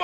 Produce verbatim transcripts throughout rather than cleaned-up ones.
Deportivo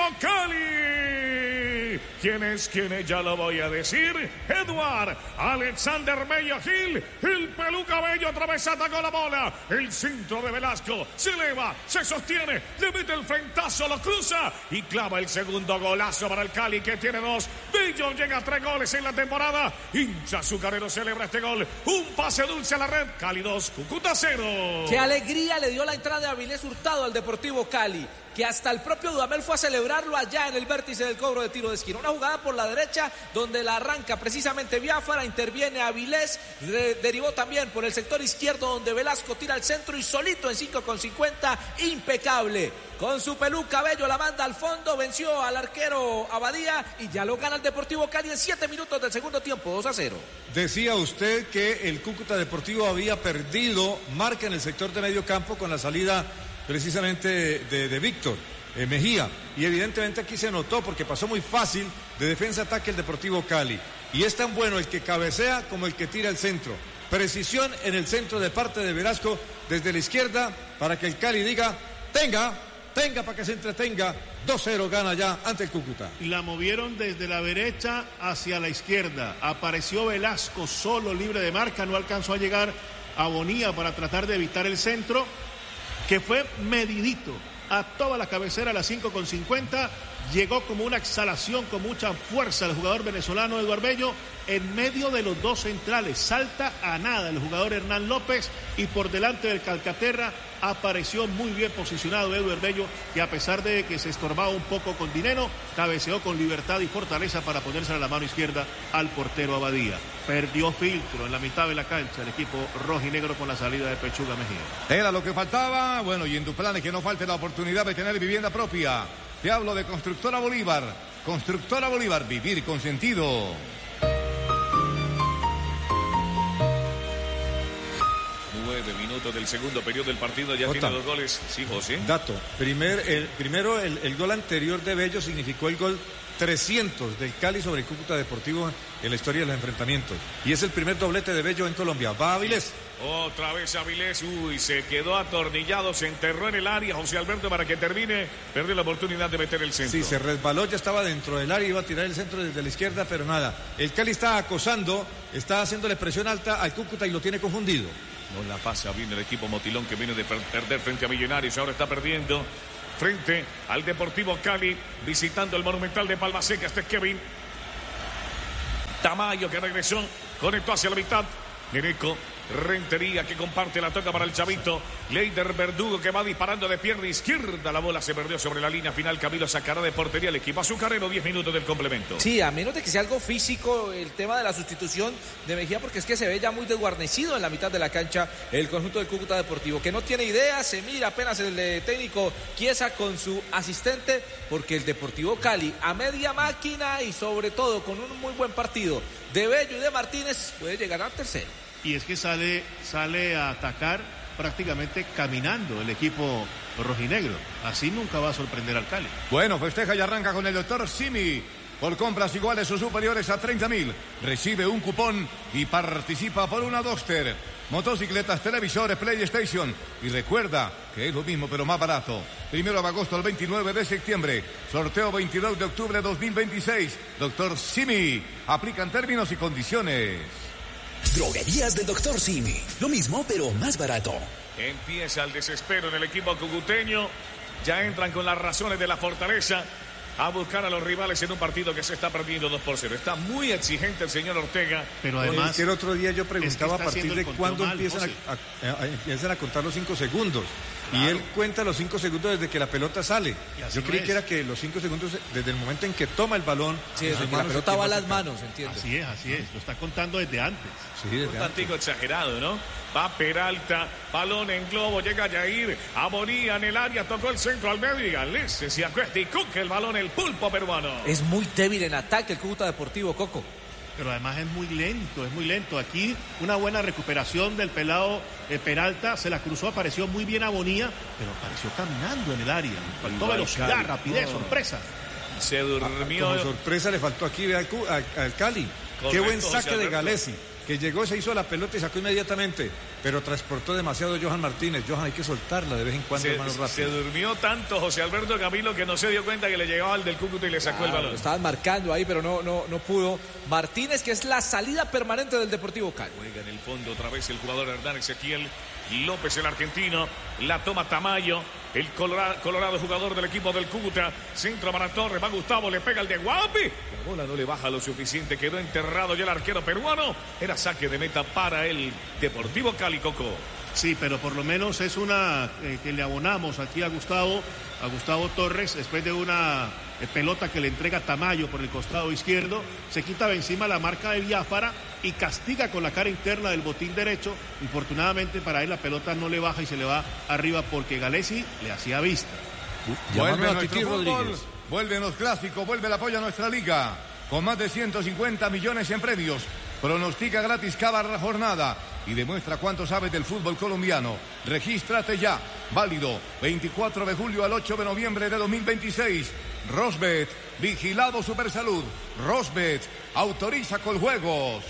Cali. ¿Quién es? ¿Quién es? Ya lo voy a decir. Eduard Alexander Mello Gil, el peluca bello, otra vez atacó la bola. El centro de Velasco se eleva, se sostiene, le mete el frentazo, lo cruza y clava el segundo golazo para el Cali, que tiene dos. Bello llega a tres goles en la temporada. Hincha azucarero celebra este gol. Un pase dulce a la red. Cali dos, Cúcuta cero. Qué alegría le dio la entrada de Avilés Hurtado al Deportivo Cali, que hasta el propio Dudamel fue a celebrarlo allá en el vértice del cobro de tiro de esquina. Una jugada por la derecha donde la arranca precisamente Biafara, interviene Avilés, de, derivó también por el sector izquierdo donde Velasco tira al centro y solito en cinco con cincuenta, impecable. Con su peluca bello la manda al fondo, venció al arquero Abadía y ya lo gana el Deportivo Cali en siete minutos del segundo tiempo, dos a cero. Decía usted que el Cúcuta Deportivo había perdido marca en el sector de medio campo con la salida precisamente de, de, de Víctor eh, Mejía, y evidentemente aquí se notó porque pasó muy fácil de defensa-ataque el Deportivo Cali, y es tan bueno el que cabecea como el que tira el centro. Precisión en el centro de parte de Velasco desde la izquierda para que el Cali diga tenga, tenga para que se entretenga. Dos cero gana ya ante el Cúcuta. La movieron desde la derecha hacia la izquierda, apareció Velasco solo, libre de marca, no alcanzó a llegar a Bonilla para tratar de evitar el centro, que fue medidito a toda la cabecera a las cinco con cincuenta, llegó como una exhalación con mucha fuerza el jugador venezolano Eduard Bello en medio de los dos centrales, salta a nada el jugador Hernán López y por delante del Calcaterra apareció muy bien posicionado Eduard Bello, que a pesar de que se estorbaba un poco con Dineno, cabeceó con libertad y fortaleza para ponerse a la mano izquierda al portero Abadía. Perdió filtro en la mitad de la cancha el equipo rojinegro con la salida de Pechuga Mejía. Era lo que faltaba, bueno, y en tu plan es que no falte la oportunidad de tener vivienda propia. Te hablo de Constructora Bolívar. Constructora Bolívar, vivir con sentido. Nueve minutos del segundo periodo del partido, ya Jota. Tiene dos goles. Sí, José. Dato, primer, el, primero el, el gol anterior de Bello significó el gol trescientos del Cali sobre el Cúcuta Deportivo en la historia de los enfrentamientos. Y es el primer doblete de Bello en Colombia. Va Avilés. Otra vez Avilés, uy, se quedó atornillado, se enterró en el área José Alberto para que termine, perdió la oportunidad de meter el centro. Sí, se resbaló, ya estaba dentro del área, iba a tirar el centro desde la izquierda, pero nada. El Cali está acosando, está haciéndole presión alta al Cúcuta y lo tiene confundido. No la pasa bien el equipo Motilón, que viene de perder frente a Millonarios, ahora está perdiendo frente al Deportivo Cali, visitando el Monumental de Palma Seca. Este es Kevin Tamayo, que regresó, conectó hacia la mitad. Neneco Rentería, que comparte la toca para el chavito Leider Verdugo, que va disparando de pierna izquierda. La bola se perdió sobre la línea final. Camilo sacará de portería el equipo azucarero. diez minutos del complemento. Sí, a menos de que sea algo físico el tema de la sustitución de Mejía, porque es que se ve ya muy desguarnecido en la mitad de la cancha el conjunto del Cúcuta Deportivo, que no tiene idea. Se mira apenas el de técnico Chiesa con su asistente, porque el Deportivo Cali a media máquina y sobre todo con un muy buen partido de Bello y de Martínez puede llegar al tercero. Y es que sale, sale a atacar prácticamente caminando el equipo rojinegro. Así nunca va a sorprender al Cali. Bueno, festeja y arranca con el doctor Simi. Por compras iguales o superiores a treinta mil, recibe un cupón y participa por una Duster, motocicletas, televisores, PlayStation. Y recuerda que es lo mismo pero más barato. Primero de agosto al veintinueve de septiembre. Sorteo veintidós de octubre de dos mil veintiséis. doctor Simi. Aplican términos y condiciones. Droguerías del doctor Simi. Lo mismo, pero más barato. Empieza el desespero en el equipo cucuteño. Ya entran con las razones de la fortaleza a buscar a los rivales en un partido que se está perdiendo dos por cero. Está muy exigente el señor Ortega. Pero además, que el otro día yo preguntaba es que a partir de cuándo empiezan a, a, a, empiezan a contar los cinco segundos. Claro. Y él cuenta los cinco segundos desde que la pelota sale. Yo creí es. que era que los cinco segundos desde el momento en que toma el balón. Sí, desde que la pelota va a las manos, entiendo. Así es, así es. Lo está contando desde antes. Sí, desde un tantico exagerado, ¿no? Va Peralta, balón en globo, llega Jair, a Bonilla en el área, tocó el centro al medio y Galese se acuesta y cuca el balón, el pulpo peruano. Es muy débil en ataque el Cúcuta Deportivo, Coco. Pero además es muy lento, es muy lento. Aquí una buena recuperación del pelado eh, Peralta, se la cruzó, apareció muy bien a Bonilla, pero apareció caminando en el área. Faltó Igual velocidad, Cali. rapidez, oh. sorpresa. Se durmió. Ah, como sorpresa le faltó aquí al, al, al Cali. Correcto, Qué buen saque de Galesi. que llegó, se hizo la pelota y sacó inmediatamente, pero transportó demasiado Johan Martínez. Johan, hay que soltarla de vez en cuando, se, hermano, rápido. Se durmió tanto José Alberto Camilo que no se dio cuenta que le llegaba al del Cúcuta y le sacó Claro, el balón. lo estaban marcando ahí, pero no, no, no pudo. Martínez, que es la salida permanente del Deportivo Cali. Juega en el fondo otra vez el jugador Hernán Ezequiel López, el argentino. La toma Tamayo, el colorado, colorado jugador del equipo del Cúcuta. Centro para Torres, va Gustavo, le pega el de Guapi. La bola no le baja lo suficiente, quedó enterrado ya el arquero peruano. Era saque de meta para el Deportivo Cali, Coco. Sí, pero por lo menos es una eh, que le abonamos aquí a Gustavo, a Gustavo Torres, después de una eh, pelota que le entrega Tamayo por el costado izquierdo, se quita de encima la marca de Biafara y castiga con la cara interna del botín derecho. Infortunadamente para él la pelota no le baja y se le va arriba porque Galesi le hacía vista. Vuelve a nuestro Titi fútbol, Rodríguez. vuelven los clásicos, vuelve el apoyo a nuestra liga. Con más de ciento cincuenta millones en premios. Pronostica gratis cada jornada y demuestra cuánto sabes del fútbol colombiano. Regístrate ya. Válido veinticuatro de julio al ocho de noviembre de dos mil veintiséis. Rosbet, vigilado Supersalud. Rosbet, autoriza con juegos.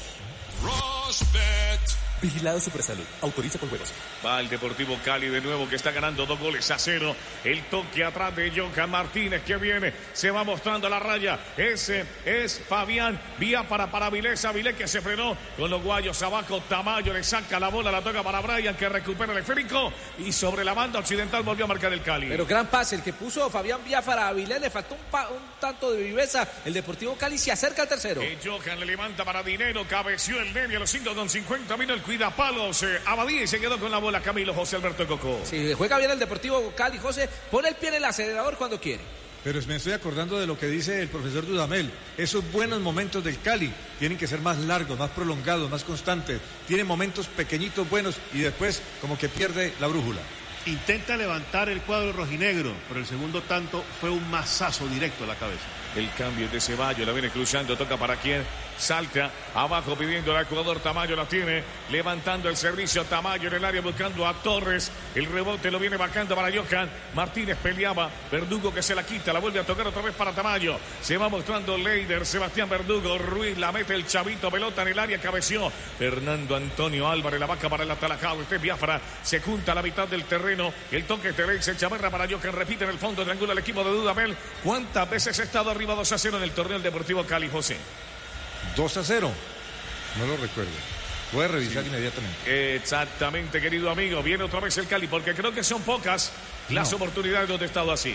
Rosbet. Vigilado Supersalud. Autoriza con juegos. Va el Deportivo Cali de nuevo, que está ganando dos goles a cero. El toque atrás de Johan Martínez que viene, se va mostrando la raya. Ese es Fabián, vía para, para Avilés, Avilés que se frenó con los guayos abajo. Tamayo le saca la bola, la toca para Brian que recupera el esférico y sobre la banda occidental volvió a marcar el Cali. Pero gran pase, el que puso Fabián Biafara a Avilés, le faltó un, pa, un tanto de viveza. El Deportivo Cali se acerca al tercero. Eh, Johan le levanta para Dinero, cabeció el Neri a los cinco con cincuenta minutos, cuida palos, eh, Abadía y se quedó con la bola Camilo José Alberto Coco. Sí, juega bien el Deportivo Cali, José, pone el pie en el acelerador cuando quiere. Pero me estoy acordando de lo que dice el profesor Dudamel. Esos buenos momentos del Cali tienen que ser más largos, más prolongados, más constantes. Tienen momentos pequeñitos buenos y después como que pierde la brújula. Intenta levantar el cuadro rojinegro, pero el segundo tanto fue un mazazo directo a la cabeza. El cambio de Ceballos, la viene cruzando, toca para quien, salta abajo pidiendo al jugador Tamayo, la tiene, levantando el servicio Tamayo en el área buscando a Torres, el rebote lo viene bajando para Johan Martínez, peleaba, Verdugo que se la quita, la vuelve a tocar otra vez para Tamayo, se va mostrando Leider, Sebastián Verdugo, Ruiz la mete el chavito, pelota en el área, cabeció Fernando Antonio Álvarez, la vaca para el atalajado, este Biafara, se junta a la mitad del terreno, el toque Terence Chaverra para Johan, repite en el fondo, triangula el equipo de Dudamel. ¿Cuántas veces ha estado arriba dos a cero en el torneo del Deportivo Cali, José? dos a cero. No lo recuerdo. Voy a revisar sí. inmediatamente. Exactamente, querido amigo. Viene otra vez el Cali, porque creo que son pocas las no. oportunidades donde ha estado así.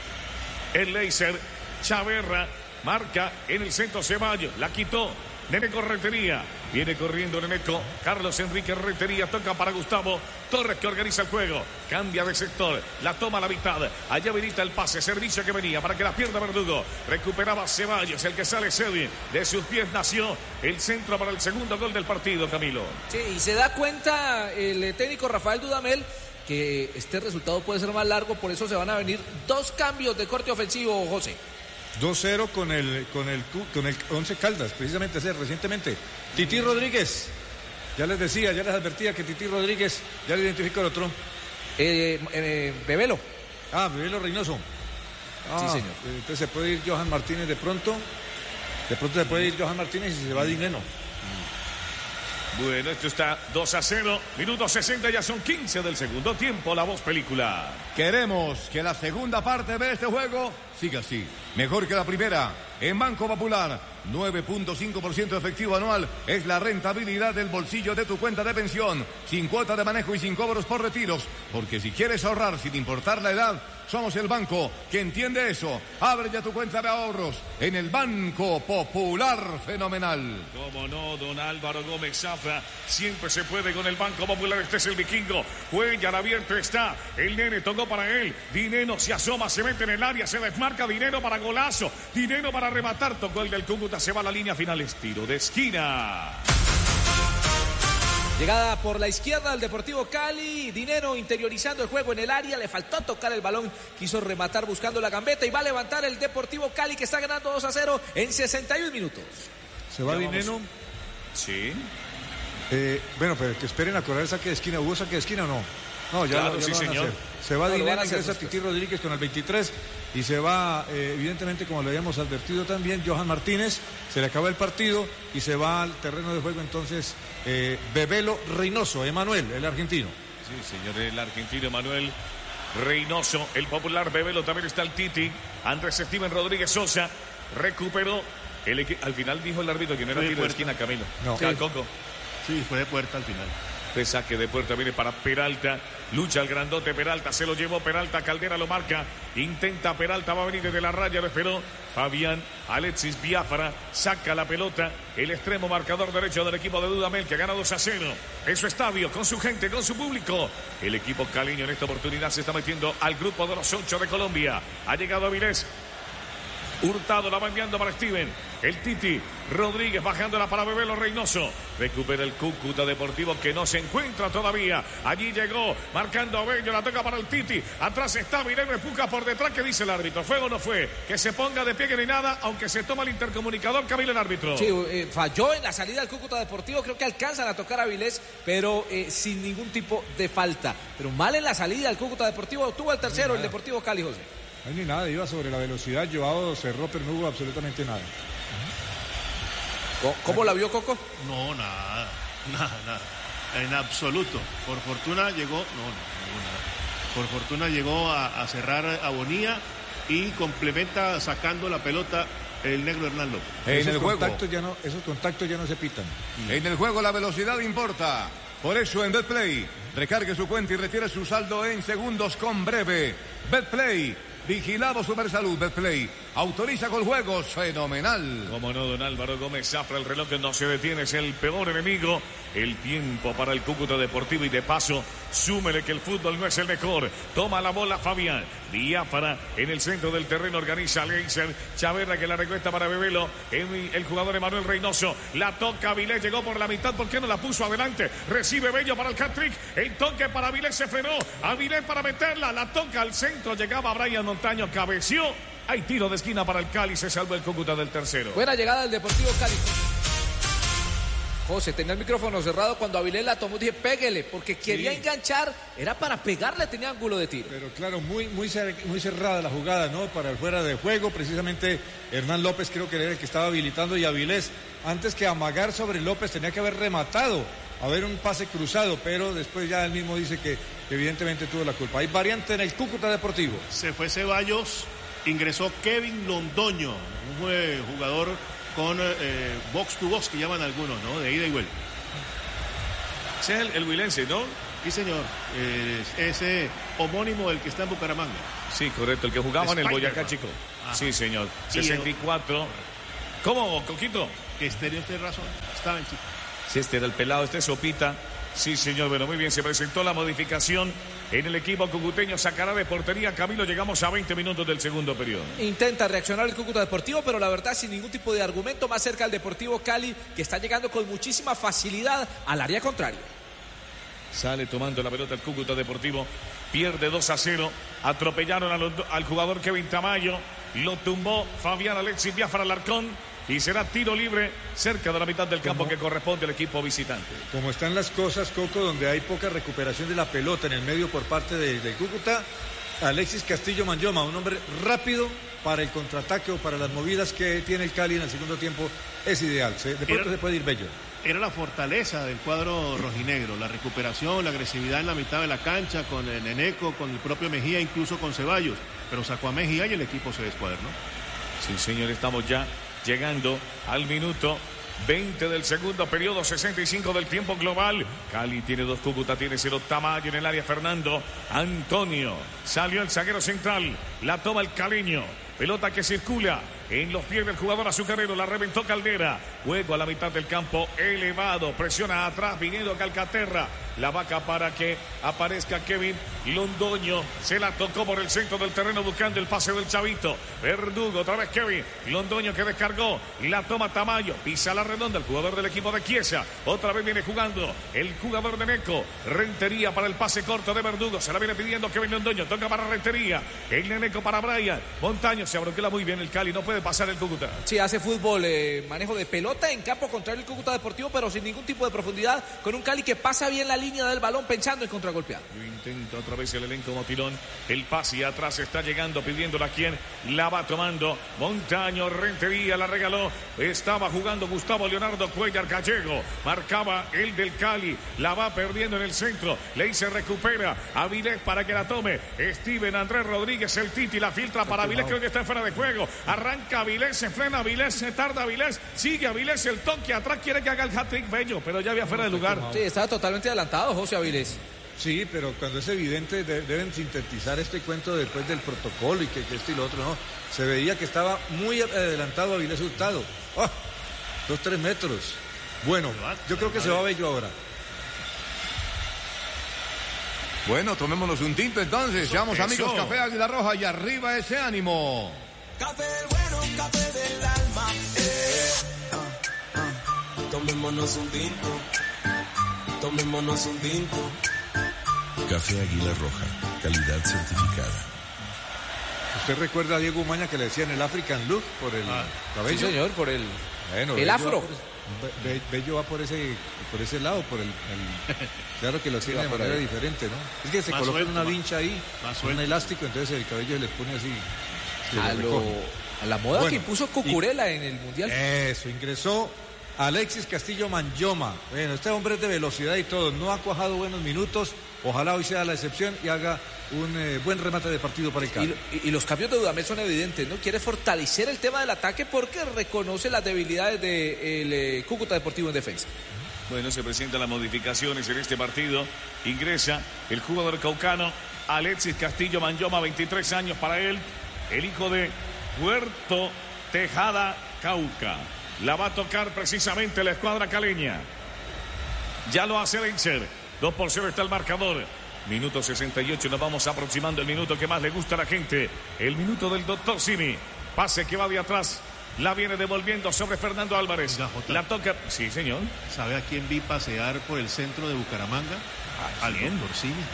El Laser, Chaverra, marca en el centro Ceballos, la quitó. Neneco Rentería, viene corriendo Neneco, Carlos Enrique Rentería, toca para Gustavo Torres que organiza el juego, cambia de sector, la toma a la mitad, allá habilita el pase, servicio que venía para que la pierda Verdugo, recuperaba Ceballos, el que sale Sedwin, de sus pies nació el centro para el segundo gol del partido, Camilo. Sí, y se da cuenta el técnico Rafael Dudamel que este resultado puede ser más largo, por eso se van a venir dos cambios de corte ofensivo, José. dos cero con el con el con el Once Caldas, precisamente hace recientemente. Titi Rodríguez, ya les decía, ya les advertía que Titi Rodríguez, ya le identificó el otro. Eh, eh, Bebelo. Ah, Bebelo Reynoso. Ah, sí, señor. Entonces se puede ir Johan Martínez de pronto. De pronto se puede ir Johan Martínez y se va Dineno. Bueno, esto está dos a cero, minuto sesenta, ya son quince del segundo tiempo, La Voz Película. Queremos que la segunda parte de este juego siga así, mejor que la primera. En Banco Popular, nueve punto cinco por ciento efectivo anual es la rentabilidad del bolsillo de tu cuenta de pensión, sin cuota de manejo y sin cobros por retiros, porque si quieres ahorrar sin importar la edad, somos el banco que entiende eso. Abre ya tu cuenta de ahorros en el Banco Popular. Fenomenal. Cómo no, don Álvaro Gómez Zafra. Siempre se puede con el Banco Popular. Este es el vikingo. Huella al abierto está. El nene tocó para él. Dinero se asoma, se mete en el área, se desmarca. Dinero para golazo. Dinero para rematar. Tocó el del Cúcuta. Se va a la línea final. Estiro de esquina. Llegada por la izquierda del Deportivo Cali, Dinero interiorizando el juego en el área, le faltó tocar el balón, quiso rematar buscando la gambeta y va a levantar el Deportivo Cali que está ganando dos a cero en sesenta y un minutos. Se va Dinero. Sí. Eh, bueno, pero que esperen a correr el saque de esquina. ¿Hubo saque de esquina o no? No, ya, claro, lo, ya sí, lo van señor. a hacer. Se va No, lo van Dinero, a hacer ingresa después. Titi Rodríguez con el veintitrés y se va, eh, evidentemente, como lo habíamos advertido también, Johan Martínez. Se le acaba el partido y se va al terreno de juego entonces eh, Bebelo Reynoso, Emanuel, el argentino. Sí, señor, el argentino Emanuel Reynoso, el popular Bebelo, también está el Titi. Andrés Steven Rodríguez Sosa recuperó el equi- al final dijo el árbitro que no era Fue de tiro de puerta. esquina, Camilo. No. Sí. Sí. Coco. Sí, fue de puerta al final. De saque de puerta viene para Peralta. Lucha el grandote Peralta. Se lo llevó Peralta. Caldera lo marca. Intenta Peralta. Va a venir desde la raya. Lo esperó Fabián Alexis Biafara. Saca la pelota. El extremo marcador derecho del equipo de Dudamel que gana dos a cero. En su estadio. Con su gente. Con su público. El equipo caleño en esta oportunidad se está metiendo al grupo de los ocho de Colombia. Ha llegado Avilés. Hurtado la va enviando para Steven. El Titi Rodríguez bajándola para Bebelo Reynoso. Recupera el Cúcuta Deportivo que no se encuentra todavía. Allí llegó marcando a Bello. La toca para el Titi. Atrás está Vilén, empuja por detrás. ¿Qué dice el árbitro? ¿Fue o no fue? Que se ponga de pie que ni nada, aunque se toma el intercomunicador. Camilo, el árbitro. Sí, eh, falló en la salida del Cúcuta Deportivo. Creo que alcanzan a tocar a Avilés, pero eh, sin ningún tipo de falta. Pero mal en la salida del Cúcuta Deportivo. Tuvo el tercero, el Deportivo Cali, José. No hay ni nada, iba sobre la velocidad. Joao cerró, pero no hubo absolutamente nada. ¿Cómo, cómo la vio Coco? No, nada, nada, nada. En absoluto. Por fortuna llegó, no, no, no, nada. Por fortuna llegó a, a cerrar a Bonilla y complementa sacando la pelota el negro Hernán López. En esos el juego. contactos ya no, esos contactos ya no se pitan. En el juego la velocidad importa. Por eso en BetPlay, recargue su cuenta y retire su saldo en segundos con Breve. BetPlay, vigilado Supersalud. BetPlay, autoriza con juegos fenomenal. Como no, don Álvaro Gómez Zafra, el reloj que no se detiene, es el peor enemigo. El tiempo para el Cúcuta Deportivo y de paso, súmele que el fútbol no es el mejor. Toma la bola Fabián. Biafara en el centro del terreno organiza Leiser. Chaverra que la recuesta para Bebelo. El, el jugador Emanuel Reynoso. La toca Vilés, llegó por la mitad. ¿Por qué no la puso adelante? Recibe Bello para el hat-trick. El toque para Vilés se frenó. A Vilés para meterla. La toca al centro. Llegaba Brian Montaño. Cabeció. Hay tiro de esquina para el Cali. Se salva el Cúcuta del tercero. Buena llegada del Deportivo Cali. José, tenía el micrófono cerrado cuando Avilés la tomó. Dije, péguele, porque quería Sí. enganchar. Era para pegarle, tenía ángulo de tiro. Pero claro, muy, muy, cer- muy cerrada la jugada, ¿no? Para el fuera de juego, precisamente Hernán López creo que era el que estaba habilitando y Avilés, antes que amagar sobre López, tenía que haber rematado, haber un pase cruzado, pero después ya él mismo dice que, que evidentemente tuvo la culpa. Hay variante en el Cúcuta Deportivo. Se fue Ceballos, ingresó Kevin Londoño, un eh, jugador con eh, box to box que llaman algunos, ¿no? De ida y vuelta. Ese es el, el huilense, ¿no? Sí, señor. Eh, ese homónimo del que está en Bucaramanga. Sí, correcto, el que jugaba en el Spider-Man. Boyacá, chico. Ajá. Sí, señor. Y- sesenta y cuatro. ¿Cómo, Coquito? Que Estéreo tiene razón. Estaba en Chico. Sí, este era el pelado, este es Sopita. Sí, señor, bueno, muy bien. Se presentó la modificación en el equipo cucuteño. Sacará de portería Camilo. Llegamos a veinte minutos del segundo periodo. Intenta reaccionar el Cúcuta Deportivo, pero la verdad sin ningún tipo de argumento, más cerca al Deportivo Cali, que está llegando con muchísima facilidad al área contraria. Sale tomando la pelota el Cúcuta Deportivo. Pierde dos a cero. Atropellaron a los do- al jugador Kevin Tamayo. Lo tumbó Fabián Alexis Biafara Alarcón. Y será tiro libre cerca de la mitad del campo que corresponde al equipo visitante. Como están las cosas, Coco, donde hay poca recuperación de la pelota en el medio por parte de, de Cúcuta, Alexis Castillo Manyoma, un hombre rápido para el contraataque o para las movidas que tiene el Cali en el segundo tiempo, es ideal. Se- de pronto Era- se puede ir Bello. Era la fortaleza del cuadro rojinegro, la recuperación, la agresividad en la mitad de la cancha, con el Neneco, con el propio Mejía, incluso con Ceballos. Pero sacó a Mejía y el equipo se descuadernó. Sí, señor, estamos ya llegando al minuto veinte del segundo periodo, sesenta y cinco del tiempo global. Cali tiene dos, Cúcuta tiene cero. Tamayo en el área, Fernando Antonio. Salió el zaguero central, la toma el caleño. Pelota que circula en los pies del jugador azucarero, la reventó Caldera. Juego a la mitad del campo, elevado, presiona atrás, viniendo Calcaterra. La vaca para que aparezca Kevin Londoño. Se la tocó por el centro del terreno buscando el pase del Chavito. Verdugo, otra vez Kevin Londoño que descargó. La toma Tamayo, pisa la redonda el jugador del equipo de Chiesa. Otra vez viene jugando el jugador de Neco. Rentería para el pase corto de Verdugo. Se la viene pidiendo Kevin Londoño. Toca para Rentería. El Neneco para Brian. Montaño se abroquela muy bien el Cali. No puede pasar el Cúcuta. Sí, hace fútbol, eh, manejo de pelota en campo contrario el Cúcuta Deportivo, pero sin ningún tipo de profundidad, con un Cali que pasa bien la línea del balón pensando en contragolpear. Lo intenta otra vez el elenco motilón. El pase atrás está llegando, pidiéndola a quien la va tomando. Montaño Rentería la regaló. Estaba jugando Gustavo Leonardo Cuellar Gallego. Marcaba el del Cali. La va perdiendo en el centro. Le se recupera. Avilés para que la tome. Steven Andrés Rodríguez, el Titi, la filtra para Avilés, creo que está fuera de juego. Arranca Avilés, se frena Avilés, se tarda Avilés. Sigue Avilés, el toque atrás, quiere que haga el hat-trick Bello, pero ya había fuera de lugar. Sí, estaba totalmente adelantado José Avilés. Sí, pero cuando es evidente de, deben sintetizar este cuento después del protocolo y que, que esto y lo otro, no. Se veía que estaba muy adelantado Avilés Hurtado. ¡Oh! Dos, tres metros. Bueno, yo creo que se va Bello ahora. Bueno, tomémonos un tinto entonces. Eso, Seamos eso. amigos, Café Águila Roja y arriba ese ánimo. Café bueno, café del alma. Eh, ah, ah. Tomémonos un tinto. Tomémonos un tinto. Café Águila Roja, calidad certificada. ¿Usted recuerda a Diego Umaña que le decían el African Look por el Ah, cabello? Sí, señor, por el, Bueno, el Bello afro. va por, Be- Bello va por ese, por ese lado, por el, el- claro que lo tiene de por manera ahí. diferente, ¿no? Es que se Más colocan suelto, una más- vincha ahí, más un suelto. elástico, entonces el cabello se les pone así. se A, le lo, recoge. a la moda Bueno, que impuso Cucurella en el Mundial. Eso, ingresó Alexis Castillo Manyoma. Bueno, este hombre es de velocidad y todo, no ha cuajado buenos minutos. Ojalá hoy sea la excepción y haga un eh, buen remate de partido para el Y, Cali. y- y los cambios de Dudamel son evidentes, ¿no? Quiere fortalecer el tema del ataque porque reconoce las debilidades del eh, Cúcuta Deportivo en defensa. Bueno, se presentan las modificaciones en este partido. Ingresa el jugador caucano Alexis Castillo Manyoma, veintitrés años para él, el hijo de Puerto Tejada, Cauca. La va a tocar precisamente la escuadra caleña. Ya lo hace Lencer. dos por cero está el marcador. Minuto sesenta y ocho, nos vamos aproximando el minuto que más le gusta a la gente. El minuto del doctor Simi. Pase que va de atrás. La viene devolviendo sobre Fernando Álvarez. Oiga, Jota. La toca. Sí, señor. ¿Sabe a quién vi pasear por el centro de Bucaramanga? Al ¿quién? doctor Simi.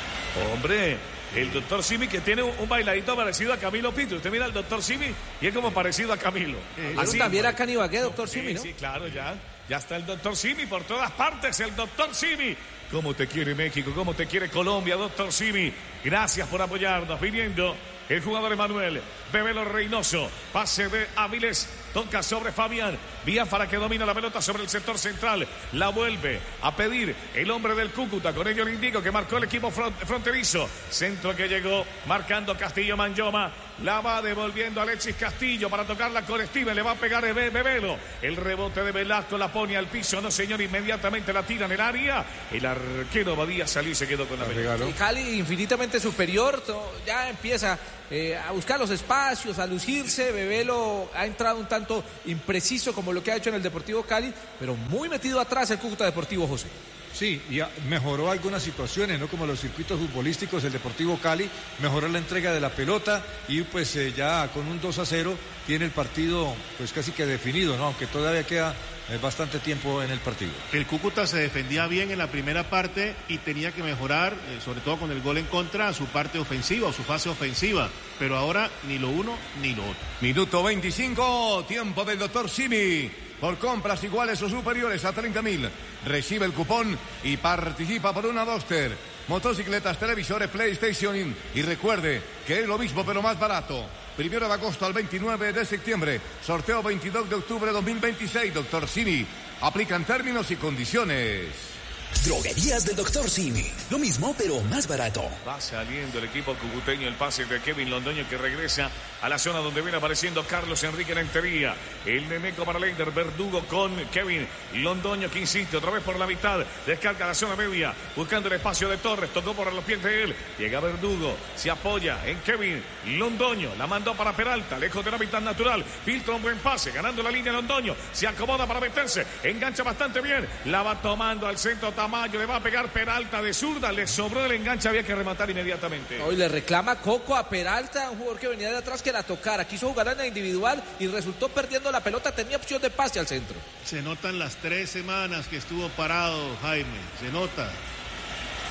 Hombre, el doctor Simi que tiene un, un bailadito parecido a Camilo Pinto. Usted mira al doctor Simi y es como parecido a Camilo. Eh, Así también a Canibagué, doctor Sí, Simi, ¿no? sí, claro, ya. Ya está el doctor Simi por todas partes, el doctor Simi. ¿Cómo te quiere México? ¿Cómo te quiere Colombia, doctor Simi? Gracias por apoyarnos. Viniendo el jugador Emanuel Bebelo Reynoso. Pase de Avilés. Toca sobre Fabián. Biafara que domina la pelota sobre el sector central. La vuelve a pedir el hombre del Cúcuta. Con ello le indico que marcó el equipo front- fronterizo. Centro que llegó marcando Castillo Manyoma. La va devolviendo Alexis Castillo para tocarla con Steven. Le va a pegar Be- Bebelo. El rebote de Velasco la pone al piso. No, señor, inmediatamente la tira en el área. El arquero Badía salió y se quedó con la La pelota. regaló. Y Cali infinitamente superior, to- ya empieza eh, a buscar los espacios, a lucirse. Bebelo ha entrado un tanto impreciso como lo que ha hecho en el Deportivo Cali, pero muy metido atrás el Cúcuta Deportivo, José. Sí, y a- mejoró algunas situaciones, ¿no? Como los circuitos futbolísticos, el Deportivo Cali mejoró la entrega de la pelota y pues eh, ya con un dos a cero tiene el partido pues casi que definido, ¿no? Aunque todavía queda eh, bastante tiempo en el partido. El Cúcuta se defendía bien en la primera parte y tenía que mejorar, eh, sobre todo con el gol en contra, su parte ofensiva o su fase ofensiva. Pero ahora ni lo uno ni lo otro. Minuto veinticinco, tiempo del doctor Simi. Por compras iguales o superiores a treinta mil, recibe el cupón y participa por una Duster, motocicletas, televisores, PlayStation. Y recuerde que es lo mismo pero más barato. Primero de agosto al veintinueve de septiembre. Sorteo veintidós de octubre de dos mil veintiséis. doctor Simi. Aplican términos y condiciones. Droguerías del doctor Simi. Lo mismo, pero más barato. Va saliendo el equipo cucuteño, el pase de Kevin Londoño que regresa a la zona donde viene apareciendo Carlos Enrique Rentería. El Nemeco para Leider, Verdugo con Kevin Londoño que insiste otra vez por la mitad. Descarga la zona media, buscando el espacio de Torres. Tocó por los pies de él. Llega Verdugo, se apoya en Kevin Londoño. La mandó para Peralta, lejos de la mitad natural. Filtra un buen pase, ganando la línea Londoño. Se acomoda para meterse, engancha bastante bien. La va tomando al centro Tamayo, le va a pegar Peralta de zurda. Le sobró el enganche, había que rematar inmediatamente. Hoy le reclama Coco a Peralta, un jugador que venía de atrás que la tocara. Quiso jugar en la individual y resultó perdiendo la pelota. Tenía opción de pase al centro. Se notan las tres semanas que estuvo parado, Jaime. Se nota.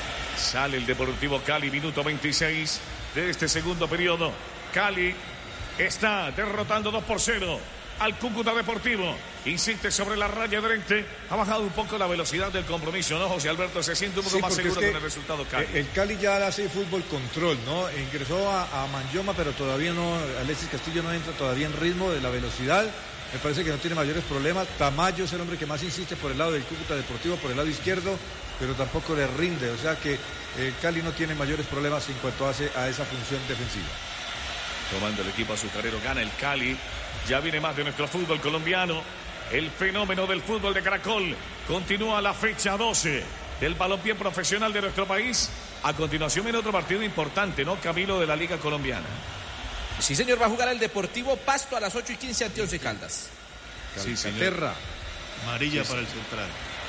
Sale el Deportivo Cali, minuto veintiséis de este segundo periodo. Cali está derrotando dos por cero al Cúcuta Deportivo. Insiste sobre la raya de frente. Ha bajado un poco la velocidad del compromiso, ¿no, José Alberto? Se siente un poco Sí, más seguro es que con el resultado Cali. El Cali ya hace fútbol control, ¿no? Ingresó a, a Manyoma, pero todavía no, Alexis Castillo no entra todavía en ritmo de la velocidad. Me parece que no tiene mayores problemas. Tamayo es el hombre que más insiste por el lado del Cúcuta Deportivo, por el lado izquierdo, pero tampoco le rinde. O sea que el Cali no tiene mayores problemas en cuanto hace a esa función defensiva. Tomando el equipo azucarero, gana el Cali. Ya viene más de nuestro fútbol colombiano. El fenómeno del fútbol de Caracol. Continúa la fecha doce del balompié profesional de nuestro país. A continuación viene otro partido importante, ¿no, Camilo, de la Liga Colombiana? Sí, señor, va a jugar el Deportivo Pasto a las ocho y quince ante Once Caldas. Sí, señor. Terra. Amarilla Sí, para sí. el central.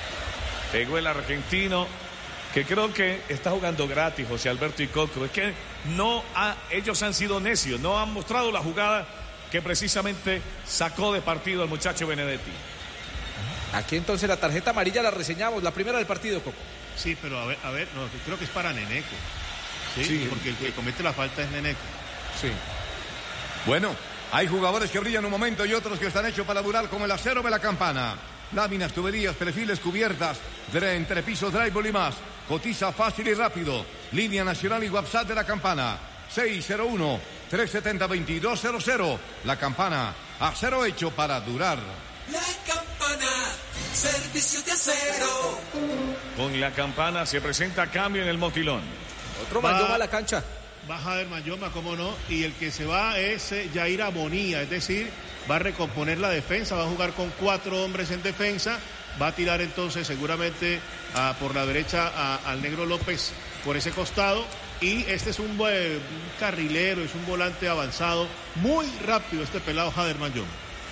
Pegó el argentino, que creo que está jugando gratis, José Alberto y Coco. Es que no ha, ellos han sido necios, no han mostrado la jugada que precisamente sacó de partido al muchacho Benedetti. Aquí entonces la tarjeta amarilla la reseñamos, la primera del partido, Coco. Sí, pero a ver, a ver, no, creo que es para Neneco. Sí, Sí, porque el que comete la falta es Neneco. Sí. Bueno, hay jugadores que brillan un momento y otros que están hechos para durar como el acero de la campana. Láminas, tuberías, perfiles, cubiertas, de entrepisos, drywall y más. Cotiza fácil y rápido. Línea nacional y WhatsApp de la campana. seis cero uno, tres siete cero, dos dos cero cero. La campana, acero hecho para durar. La Campana, servicio de acero. Con la campana se presenta cambio en el motilón. Otro Va- Manyoma a la cancha. Baja del Manyoma, cómo no, y el que se va es eh, Jair Abonía, es decir, va a recomponer la defensa, va a jugar con cuatro hombres en defensa, va a tirar entonces seguramente a, por la derecha a- al Negro López por ese costado, y este es un, buen- un carrilero, es un volante avanzado, muy rápido este pelado Jader Manyoma.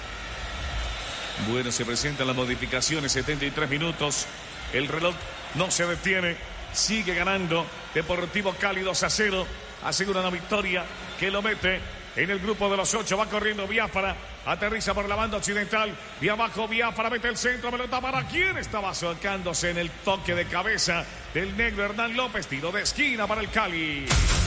Bueno, se presentan las modificaciones, setenta y tres minutos. El reloj no se detiene, sigue ganando Deportivo Cali dos a cero. Asegura una victoria que lo mete en el grupo de los ocho. Va corriendo Biafara, aterriza por la banda occidental. Y abajo Biafara mete el centro, pelota para quien estaba acercándose en el toque de cabeza del negro Hernán López. Tiro de esquina para el Cali.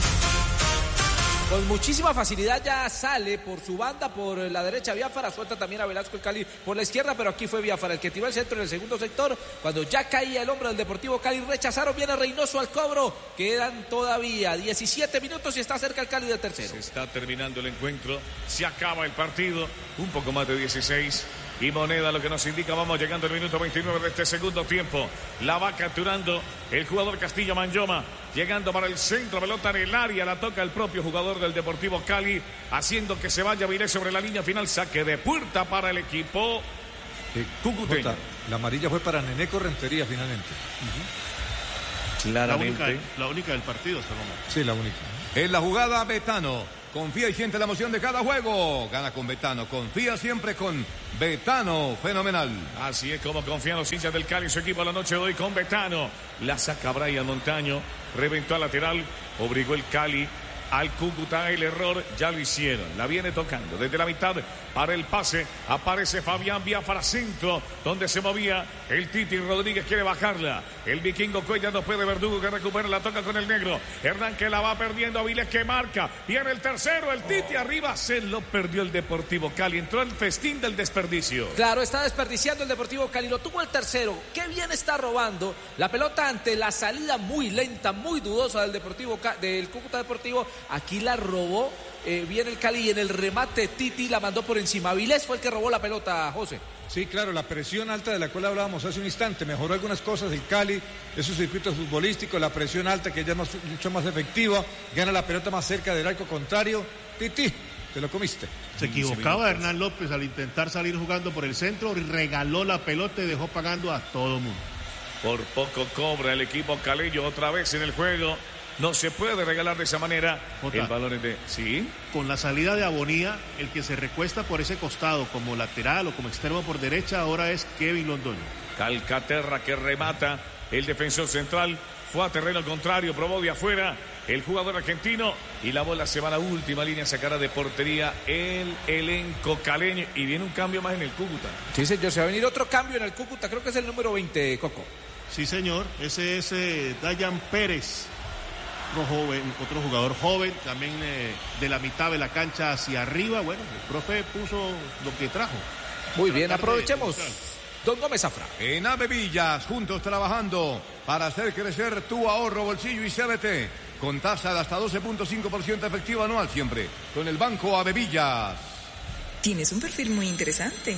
Con muchísima facilidad ya sale por su banda, por la derecha Biafara, suelta también a Velasco el Cali por la izquierda, pero aquí fue Biafara el que tiró el centro en el segundo sector, cuando ya caía el hombre del Deportivo Cali, rechazaron, viene Reynoso al cobro, quedan todavía diecisiete minutos y está cerca el Cali del tercero. Se está terminando el encuentro, se acaba el partido, un poco más de dieciséis. Y Moneda lo que nos indica, vamos llegando al minuto veintinueve de este segundo tiempo. La va capturando el jugador Castillo Manyoma, llegando para el centro, pelota en el área, la toca el propio jugador del Deportivo Cali, haciendo que se vaya Vilés sobre la línea final, saque de puerta para el equipo Eh, cucuteño. Jota, la amarilla fue para Neneco Rentería finalmente. La única, Claramente. la única del partido hasta el momento. Sí, la única. En la jugada, Betano. Confía y siente la emoción de cada juego. Gana con Betano. Confía siempre con Betano. Fenomenal. Así es como confían los hinchas del Cali, su equipo la noche de hoy con Betano. La saca Brian Montaño, reventó al lateral, obligó el Cali al Cúcuta, el error ya lo hicieron. La viene tocando desde la mitad para el pase. Aparece Fabián Biafara, centro, donde se movía el Titi Rodríguez, quiere bajarla. El vikingo Cuellar no puede, Verdugo que recupera, la toca con el negro. Hernán que la va perdiendo, Avilés que marca. Viene el tercero, el Titi arriba, se lo perdió el Deportivo Cali. Entró el festín del desperdicio. Claro, está desperdiciando el Deportivo Cali, lo tuvo el tercero, qué bien está robando la pelota ante la salida muy lenta, muy dudosa del Deportivo Ca- del Cúcuta Deportivo, aquí la robó eh, bien el Cali y en el remate Titi la mandó por encima. Vilés fue el que robó la pelota, José. Sí, claro, la presión alta de la cual hablábamos hace un instante, mejoró algunas cosas el Cali, es su circuito futbolístico, la presión alta que ya es más- mucho más efectiva, gana la pelota más cerca del arco contrario, Titi, te lo comiste. Se equivocaba Hernán López al intentar salir jugando por el centro, regaló la pelota y dejó pagando a todo mundo. Por poco cobra el equipo caleño otra vez en el juego. No se puede regalar de esa manera. Jota. El balón es de... ¿Sí? Con la salida de Abonía, el que se recuesta por ese costado como lateral o como extremo por derecha ahora es Kevin Londoño. Calcaterra que remata. El defensor central fue a terreno contrario, probó de afuera el jugador argentino y la bola se va a la última línea, sacará de portería el elenco caleño y viene un cambio más en el Cúcuta. Sí, señor, se va a venir otro cambio en el Cúcuta, creo que es el número veinte, Coco. Sí, señor, ese es eh, Dayan Pérez. otro joven, otro jugador joven, también eh, de la mitad de la cancha hacia arriba. Bueno, el profe puso lo que trajo. Muy bien, aprovechemos. Don Gómez Zafra. En Avevillas, juntos trabajando para hacer crecer tu ahorro, bolsillo y C B T. Con tasa de hasta doce punto cinco por ciento efectiva anual siempre. Con el Banco Avevillas. Tienes un perfil muy interesante.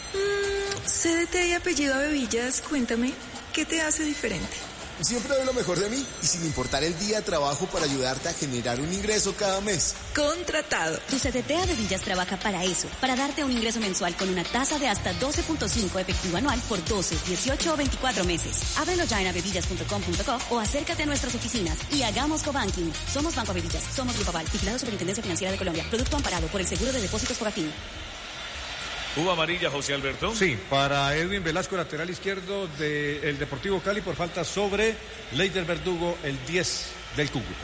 Mm, C D T y apellido Avevillas, cuéntame, ¿qué te hace diferente? Siempre doy lo mejor de mí y sin importar el día trabajo para ayudarte a generar un ingreso cada mes. Contratado. Tu C D T Avevillas trabaja para eso, para darte un ingreso mensual con una tasa de hasta doce punto cinco efectivo anual por doce, dieciocho o veinticuatro meses. Ábrelo ya en avevillas punto com punto co o acércate a nuestras oficinas y hagamos cobanking. Somos Banco Avevillas, somos Grupo Aval, vigilado Superintendencia Financiera de Colombia. Producto amparado por el Seguro de Depósitos Fogafín. ¿Hubo amarilla, José Alberto? Sí, para Edwin Velasco, lateral izquierdo del Deportivo Cali, por falta sobre Leider Verdugo, el diez del Cúcuta.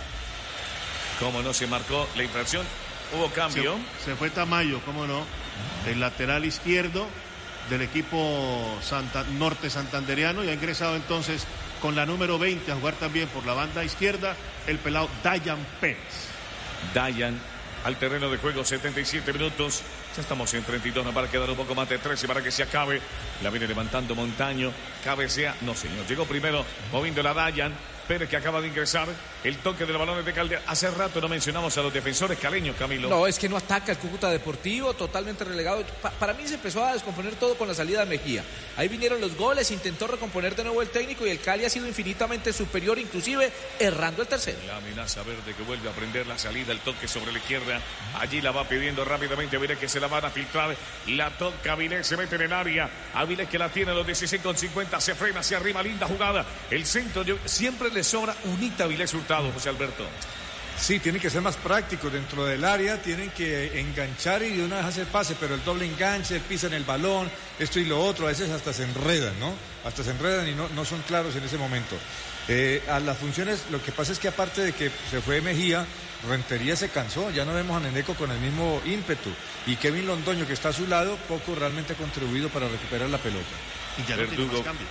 ¿Cómo no se marcó la infracción? ¿Hubo cambio? Se, se fue Tamayo, cómo no. El lateral izquierdo del equipo Santa, norte santanderiano y ha ingresado entonces con la número veinte a jugar también por la banda izquierda el pelado Dayan Pérez. Dayan al terreno de juego, setenta y siete minutos. Ya estamos en treinta y dos, no para quedar un poco más de trece para que se acabe. La viene levantando Montaño, cabecea, no señor, llegó primero moviendo la Dayan Pérez, que acaba de ingresar. El toque del balón de Caldera. Hace rato no mencionamos a los defensores caleños, Camilo. No, es que no ataca el Cúcuta Deportivo, totalmente relegado. Pa para mí se empezó a descomponer todo con la salida de Mejía. Ahí vinieron los goles, intentó recomponer de nuevo el técnico y el Cali ha sido infinitamente superior, inclusive errando el tercero. La amenaza verde que vuelve a prender la salida, el toque sobre la izquierda. Allí la va pidiendo rápidamente Avilés, que se la van a filtrar. La toca Avilés, se mete en el área. Avilés, que la tiene a los dieciséis con cincuenta, se frena hacia arriba, linda jugada. El centro, yo, siempre le sobra unita a Avilés Hurtado, José Alberto. Sí, tienen que ser más prácticos dentro del área, tienen que enganchar y de una vez hacer pase, pero el doble enganche, pisan el balón, esto y lo otro, a veces hasta se enredan, ¿no? Hasta se enredan y no, no son claros en ese momento. Eh, a las funciones, lo que pasa es que aparte de que se fue Mejía, Rentería se cansó, ya no vemos a Neneco con el mismo ímpetu, y Kevin Londoño, que está a su lado, poco realmente ha contribuido para recuperar la pelota. Y ya no tiene más cambios.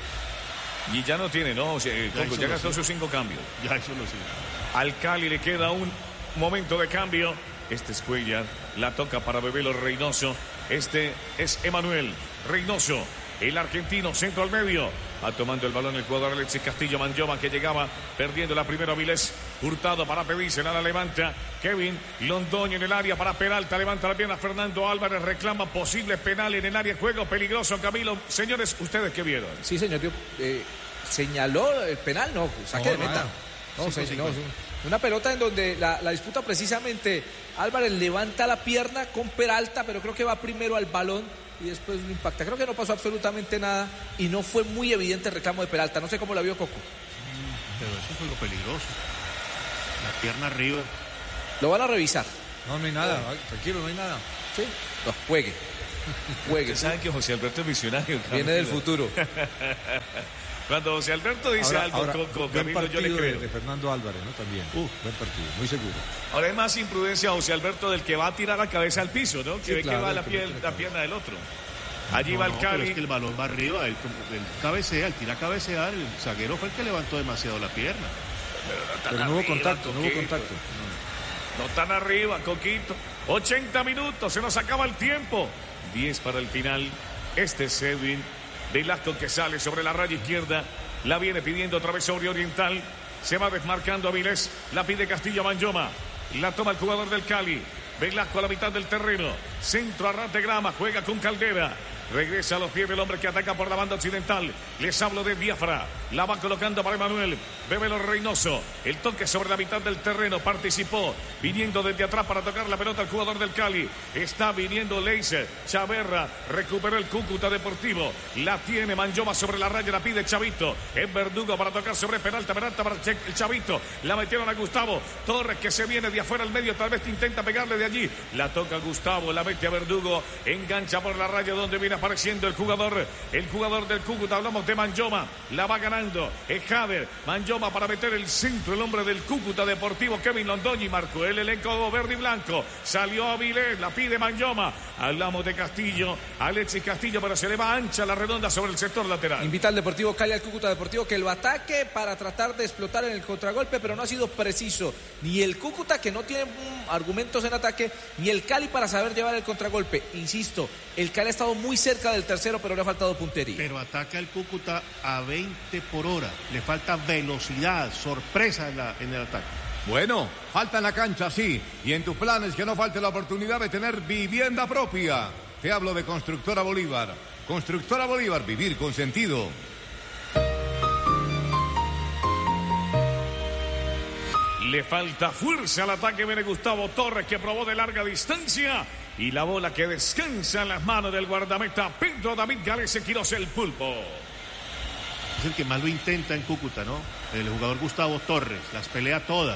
Y ya no tiene, ¿no? O sea, ya, ya gastó sí. sus cinco cambios. Ya eso lo sí. Al Cali le queda un momento de cambio. Este es Cuellar, la toca para Bebelo Reynoso. Este es Emanuel Reynoso, el argentino, centro al medio. Va tomando el balón el jugador Alexis Castillo Manjoma, que llegaba perdiendo la primera. Avilés Hurtado para pedirse, nada levanta. Kevin Londoño en el área para Peralta, levanta la pierna. Fernando Álvarez reclama posible penal en el área, juego peligroso, Camilo. Señores, ¿ustedes qué vieron? Sí, señor, yo, eh, señaló el penal, no, saque no, de meta. No, no, sí, sí, no, sí. Una pelota en donde la, la disputa precisamente, Álvarez levanta la pierna con Peralta, pero creo que va primero al balón y después lo impacta. Creo que no pasó absolutamente nada y no fue muy evidente el reclamo de Peralta. No sé cómo la vio Coco. Pero eso fue lo peligroso. La pierna arriba. Lo van a revisar. No, no hay nada, oh. tranquilo, no hay nada. Sí, no, juegue. Juegue. ¿Saben que José Alberto es visionario? Viene del futuro. Cuando José Alberto dice ahora, algo, ahora, Coco, buen Camilo, yo le creo. De, de Fernando Álvarez, ¿no? También. Uh, buen partido, muy seguro. Ahora es más imprudencia José Alberto del que va a tirar la cabeza al piso, ¿no? Que sí, ve claro, que va la, que piel, la pierna del otro. Allí no, va el no, Cali. Pero es que el balón va arriba, el, el cabecea, el tira a cabecear, el zaguero fue el que levantó demasiado la pierna. Pero no, pero no hubo contacto, no hubo contacto. No. no tan arriba, Coquito. ochenta minutos, se nos acaba el tiempo. diez para el final. Este es Edwin Velasco, que sale sobre la raya izquierda. La viene pidiendo otra vez sobre Oriental. Se va desmarcando Avilés. La pide Castillo Manjoma. La toma el jugador del Cali. Velasco a la mitad del terreno. Centro a ras de grama. Juega con Caldera. Regresa a los pies del hombre que ataca por la banda occidental. Les hablo de Biafra. La va colocando para Emanuel. Bebelo Reynoso. El toque sobre la mitad del terreno. Participó. Viniendo desde atrás para tocar la pelota el jugador del Cali. Está viniendo Leiser. Chaverra. Recuperó el Cúcuta Deportivo. La tiene Manjoma sobre la raya. La pide Chavito. Es Verdugo para tocar sobre Peralta. Peralta para el Chavito. La metieron a Gustavo Torres, que se viene de afuera al medio. Tal vez intenta pegarle de allí. La toca Gustavo. La mete a Verdugo. Engancha por la raya donde viene a apareciendo el jugador, el jugador del Cúcuta. Hablamos de Manjoma, la va ganando. Es Jader, Manjoma para meter el centro, el hombre del Cúcuta Deportivo, Kevin Londoño, y marcó el elenco verde y blanco. Salió Avilés, la pide Manjoma. Hablamos de Castillo, Alexis Castillo, pero se le va ancha la redonda sobre el sector lateral. Invita al Deportivo Cali, al Cúcuta Deportivo, que lo ataque para tratar de explotar en el contragolpe, pero no ha sido preciso. Ni el Cúcuta, que no tiene um, argumentos en ataque, ni el Cali para saber llevar el contragolpe. Insisto, el Cali ha estado muy cerca del tercero, pero le ha faltado puntería. Pero ataca el Cúcuta a veinte por hora. Le falta velocidad, sorpresa en, la, en el ataque. Bueno, falta en la cancha, sí. Y en tus planes que no falte la oportunidad de tener vivienda propia. Te hablo de Constructora Bolívar. Constructora Bolívar, vivir con sentido. Le falta fuerza al ataque. Viene Gustavo Torres, que probó de larga distancia. Y la bola que descansa en las manos del guardameta Pedro David Galese Quiroz, el Pulpo. Es el que más lo intenta en Cúcuta, ¿no? El jugador Gustavo Torres. Las pelea todas.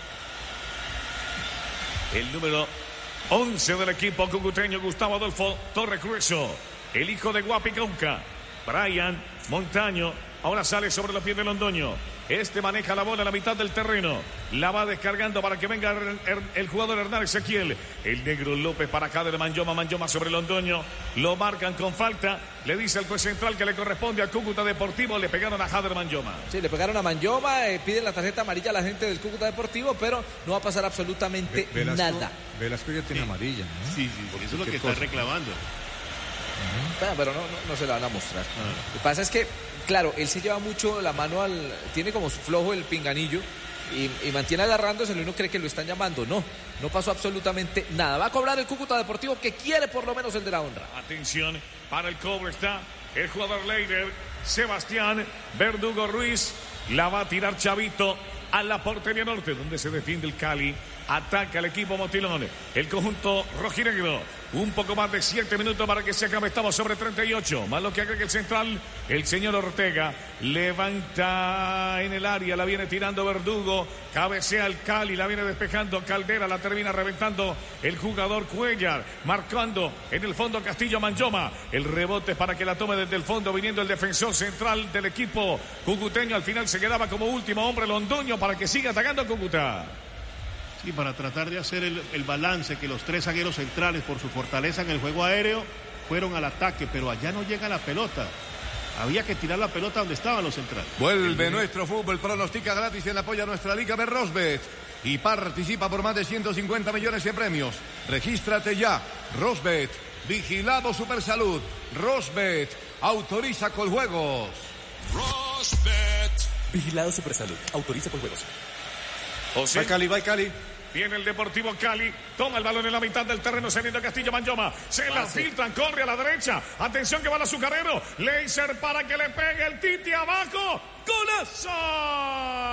El número once del equipo cucuteño, Gustavo Adolfo Torres Grueso. El hijo de Guapicauca, Brian Montaño. Ahora sale sobre los pies de Londoño. Este maneja la bola a la mitad del terreno. La va descargando para que venga el, el, el jugador Hernán Ezequiel. El negro López para acá de Manjoma. Manjoma sobre Londoño. Lo marcan con falta. Le dice al juez central que le corresponde al Cúcuta Deportivo. Le pegaron a Jader Manjoma. Sí, le pegaron a Manjoma. Eh, piden la tarjeta amarilla a la gente del Cúcuta Deportivo, pero no va a pasar absolutamente Velasco, nada. Velasco ya tiene sí. amarilla, ¿no? Sí, sí, sí. Eso es lo que está reclamando. Uh-huh. Pero no, no, no se la van a mostrar. Uh-huh. Lo que pasa es que, claro, él se lleva mucho la mano al... Tiene como flojo el pinganillo y, y mantiene agarrándose. Uno cree que lo están llamando. No, no pasó absolutamente nada. Va a cobrar el Cúcuta Deportivo, que quiere por lo menos el de la honra. Atención, para el cobro está el jugador Leider, Sebastián Verdugo Ruiz. La va a tirar Chavito a la portería norte, donde se defiende el Cali. Ataca el equipo Motilón, el conjunto rojinegro. Un poco más de siete minutos para que se acabe. Estamos sobre treinta y ocho. Más lo que agrega el central, el señor Ortega. Levanta en el área, la viene tirando Verdugo. Cabecea el Cali, la viene despejando Caldera. La termina reventando el jugador Cuellar. Marcando en el fondo Castillo Manjoma. El rebote para que la tome desde el fondo, viniendo el defensor central del equipo cucuteño. Al final se quedaba como último hombre Londoño para que siga atacando Cúcuta. Sí, para tratar de hacer el, el balance, que los tres zagueros centrales, por su fortaleza en el juego aéreo, fueron al ataque, pero allá no llega la pelota. Había que tirar la pelota donde estaban los centrales. Vuelve el... nuestro fútbol, pronostica gratis en apoyo a nuestra liga de Rosbet y participa por más de ciento cincuenta millones de premios. Regístrate ya. Rosbet, vigilado Supersalud. Rosbet, autoriza con juegos. Rosbet, vigilado Supersalud, autoriza con juegos. O sea, va Cali, va Cali. Viene el Deportivo Cali, toma el balón en la mitad del terreno, saliendo Castillo Manjoma. Se la filtran, corre a la derecha. Atención que va el azucarero. Leiser para que le pegue el Titi abajo. ¡Golazo!